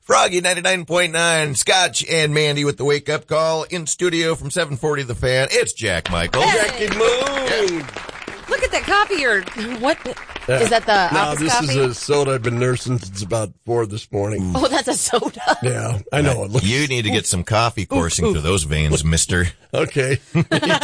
Froggy 99.9, Scotch and Mandy with the wake-up call. In studio from 740 The Fan, it's Jack Michael. Hey. Jackie Moon. Yeah. Look at that coffee, or what? Is that the office this coffee? is a soda I've been nursing since about 4 this morning. Oh, that's a soda. Yeah, I know. It looks You need to get some coffee coursing through those veins, mister. okay.